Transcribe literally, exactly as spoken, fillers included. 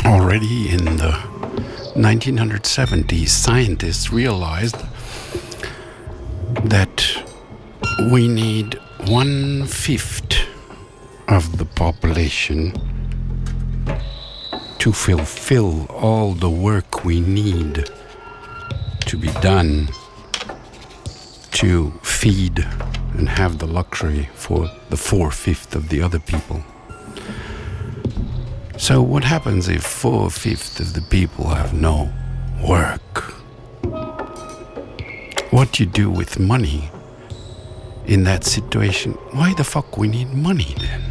Already in the nineteen seventies, scientists realized that we need one-fifth of the population to fulfill all the work we need to be done to feed and have the luxury for the four-fifths of the other people. So what happens if four-fifths of the people have no work? What do you do with money in that situation? Why the fuck we need money then?